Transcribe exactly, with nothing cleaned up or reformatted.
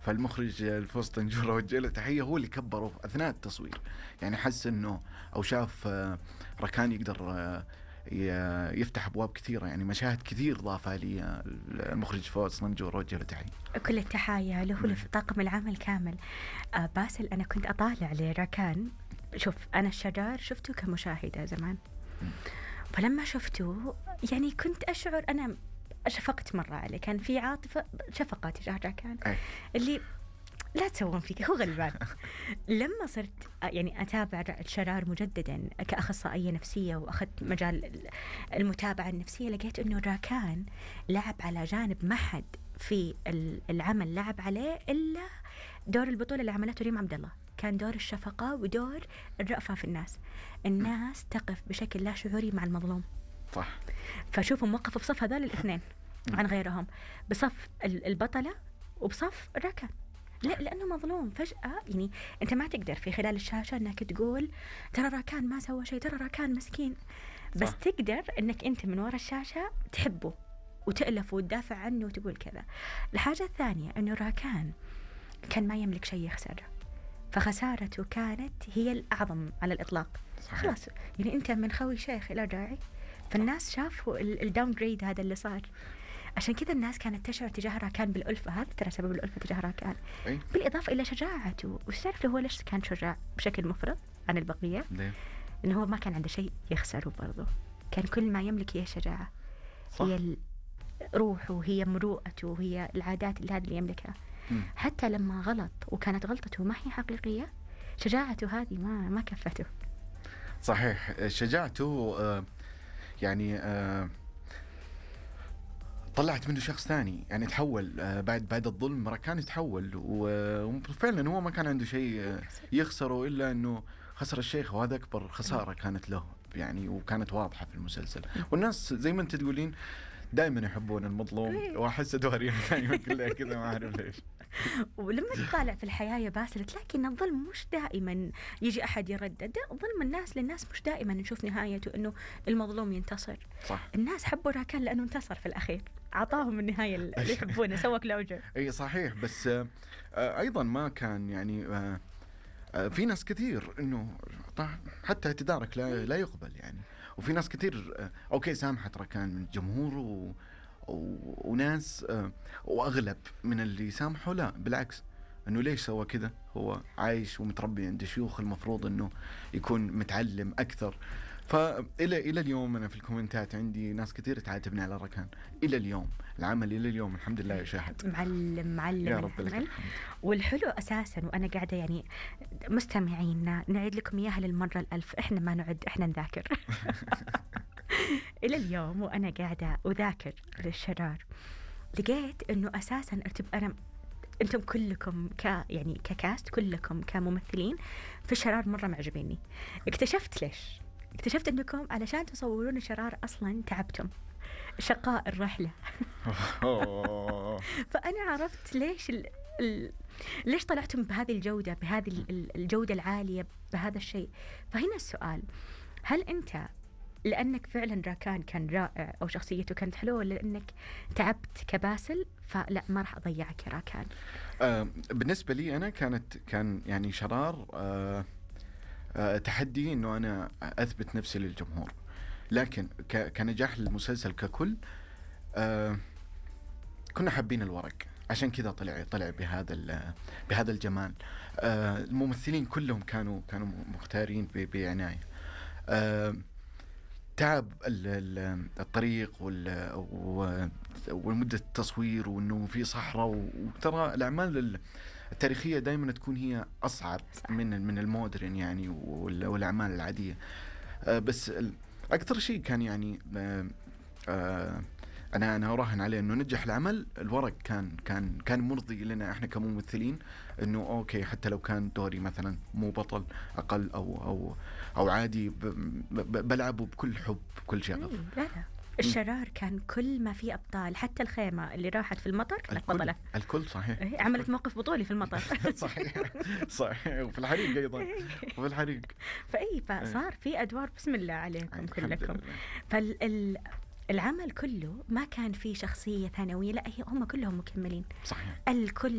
فالمخرج الفوز طنجورة وجه له تحية، هو اللي كبره أثناء التصوير، يعني حس إنه أو شاف ركان يقدر يفتح أبواب كثيرة، يعني مشاهد كثير ضافها لي المخرج فوز طنجورة وجه له تحية. كل التحايا له ولطاقم العمل كامل. آه باسل، أنا كنت أطالع لراكان. شوف، أنا الشجار شفته كمشاهدة زمان، فلما شفته يعني كنت أشعر أنا شفقت مرة عليه، كان في عاطفة شفقة تجاه راكان اللي لا تسوون فيك، هو غلبان. لما صرت يعني أتابع الشرار مجددا كأخصائية نفسية وأخذت مجال المتابعة النفسية، لقيت أنه راكان لعب على جانب ما حد في العمل لعب عليه إلا دور البطولة اللي عملته ريم عبد الله. كان دور الشفقة ودور الرأفة في الناس. الناس تقف بشكل لا شعوري مع المظلوم. صح. فشوفوا موقفوا بصف هذول الاثنين عن غيرهم، بصف البطلة وبصف راكان. لا، لأنه مظلوم فجأة. يعني أنت ما تقدر في خلال الشاشة أنك تقول ترى راكان ما سوى شيء، ترى راكان مسكين، بس صح. تقدر أنك أنت من وراء الشاشة تحبه وتألف وتدافع عنه وتقول كذا. الحاجة الثانية أنه راكان كان ما يملك شيء يخسره، فخسارته كانت هي الأعظم على الإطلاق. صحيح. خلاص، يعني أنت من خوي شيخ إلى داعي، فالناس شافوا الداون جريد هذا اللي صار. عشان كذا الناس كانت تشعر تجاه راكان بالألفة. هذا ترى سبب الألفة تجاه راكان. أي؟ بالإضافة إلى شجاعته. وش تعرف هو ليش كان شجاع بشكل مفرط عن البقية؟ ليه؟ إنه هو ما كان عنده شيء يخسره برضه، كان كل ما يملك هي الشجاعة. صح. هي روحه، هي مروءته، هي العادات اللي هذا اللي يملكها. م. حتى لما غلط وكانت غلطته ما هي حقيقية، شجاعته هذه ما ما كفته. صحيح. شجاعته آه يعني آه طلعت منه شخص ثاني، يعني تحول آه بعد بعد الظلم راكان يتحول، وفعلا هو ما كان عنده شيء يخسره إلا أنه خسر الشيخ، وهذا أكبر خسارة كانت له يعني، وكانت واضحة في المسلسل. والناس زي ما أنت تقولين دائما يحبون المظلوم، وأحس دوري دائما كلها كذا، ما أعرف ليش. ولما تطالع في الحياة يا باسل تلاقي إن الظلم مش دائما يجي أحد يردد. ظلم الناس للناس مش دائما نشوف نهايته إنه المظلوم ينتصر. صح. الناس حبوا راكان لأنه انتصر في الأخير، عطاهم النهاية اللي يحبونه، سوى كلوجر. أي صحيح. بس آه أيضا ما كان يعني آه آه في ناس كثير إنه حتى اعتذارك لا لا يقبل يعني. وفي ناس كثير آه أوكي سامحت راكان من الجمهور و وناس آه واغلب من اللي سامحوا لا بالعكس، انه ليش سوى كذا، هو عايش ومتربي عند شيوخ، المفروض انه يكون متعلم اكثر. فالى الى اليوم انا في الكومنتات عندي ناس كثير تعاتبني على راكان الى اليوم. العمل الى اليوم الحمد لله يشاهد. معلم معلم يا رب لك الحمد. والحلو اساسا، وانا قاعده يعني مستمعينا نعيد لكم اياها للمره الالف، احنا ما نعد، احنا نذاكر. إلى اليوم وأنا قاعدة أذاكر للشرار لقيت إنه أساساً أرتب أنا أنتم كلكم ك يعني ككاست، كلكم كممثلين في الشرار مرة معجبيني. اكتشفت ليش؟ اكتشفت إنكم علشان تصورون الشرار أصلاً تعبتم، شقاء الرحلة. فأنا عرفت ليش ال... ال... ليش طلعتم بهذه الجودة، بهذه الجودة العالية، بهذا الشيء. فهنا السؤال، هل أنت لأنك فعلا راكان كان رائع أو شخصيته كانت حلوة، ولا لأنك تعبت كباسل فلا ما راح أضيعك يا راكان؟ آه بالنسبة لي أنا كانت كان يعني شرار آه آه تحدي إنه أنا أثبت نفسي للجمهور، لكن ك كنجاح المسلسل ككل آه كنا حابين الورق، عشان كذا طلع طلع بهذا بهذا الجمال. آه الممثلين كلهم كانوا كانوا مختارين بعناية. آه تعب الطريق والمدة التصوير، وإنه في صحراء، وترى الأعمال التاريخية دائما تكون هي أصعب من من المودرن يعني والأعمال العادية. بس أكثر شيء كان يعني أنا أنا أراهن عليه إنه نجح العمل، الورق كان كان كان مرضي لنا إحنا كممثلين، إنه أوكي حتى لو كان دوري مثلا مو بطل، أقل أو أو أو عادي، بلعبه بكل حب بكل شغف. لا لا الشرار كان كل ما فيه أبطال، حتى الخيمة اللي راحت في المطر كانت بطلة. الكل صحيح. عملت موقف بطولي في المطر. صحيح صحيح. وفي الحريق أيضا، وفي الحريق. فأي فصار في أدوار بسم الله عليكم كلكم. فال العمل كله ما كان فيه شخصية ثانوية، لا هم كلهم مكملين. صحيح. الكل